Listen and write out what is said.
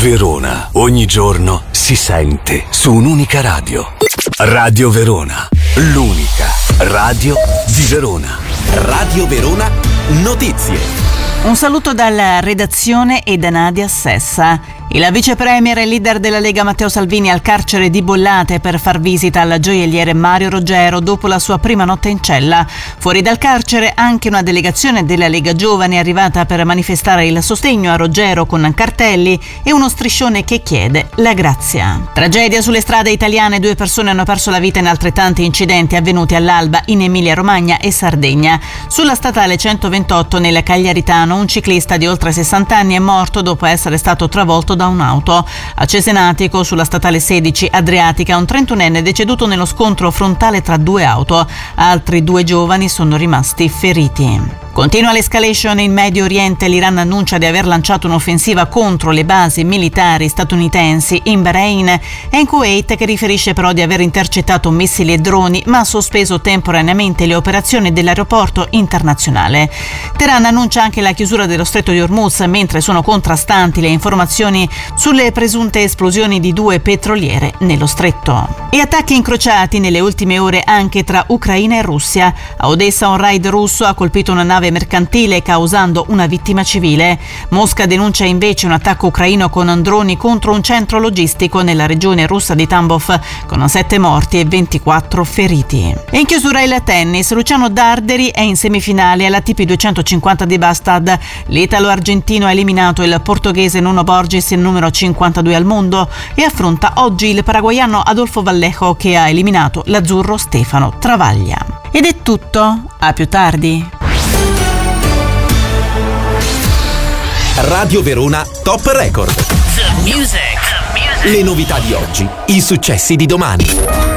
Verona. Ogni giorno si sente su un'unica radio. Radio Verona. L'unica radio di Verona. Radio Verona Notizie. Un saluto dalla redazione e da Nadia Sessa. Il vice premier e leader della Lega Matteo Salvini al carcere di Bollate per far visita al gioielliere Mario Roggero dopo la sua prima notte in cella. Fuori dal carcere anche una delegazione della Lega Giovani è arrivata per manifestare il sostegno a Roggero con cartelli e uno striscione che chiede la grazia. Tragedia sulle strade italiane, 2 persone hanno perso la vita in altrettanti incidenti avvenuti all'alba in Emilia-Romagna e Sardegna. Sulla statale 128 nel Cagliaritano un ciclista di oltre 60 anni è morto dopo essere stato travolto da un'auto. A Cesenatico, sulla statale 16 Adriatica, un 31enne è deceduto nello scontro frontale tra 2 auto. Altri 2 giovani sono rimasti feriti. Continua l'escalation in Medio Oriente. L'Iran annuncia di aver lanciato un'offensiva contro le basi militari statunitensi in Bahrain e in Kuwait, che riferisce però di aver intercettato missili e droni, ma ha sospeso temporaneamente le operazioni dell'aeroporto internazionale. Teheran annuncia anche la chiusura dello stretto di Hormuz, mentre sono contrastanti le informazioni sulle presunte esplosioni di 2 petroliere nello stretto. E attacchi incrociati nelle ultime ore anche tra Ucraina e Russia. A Odessa un raid russo ha colpito una nave mercantile causando una vittima civile. Mosca denuncia invece un attacco ucraino con droni contro un centro logistico nella regione russa di Tambov, con 7 morti e 24 feriti. E in chiusura il tennis. Luciano Darderi è in semifinale all'ATP 250 di Bastad. L'italo-argentino ha eliminato il portoghese Nuno Borges, il numero 52 al mondo, e affronta oggi il paraguaiano Adolfo Vallejo, che ha eliminato l'azzurro Stefano Travaglia. Ed è tutto, a più tardi. Radio Verona Top Record. The music. Le novità di oggi, i successi di domani.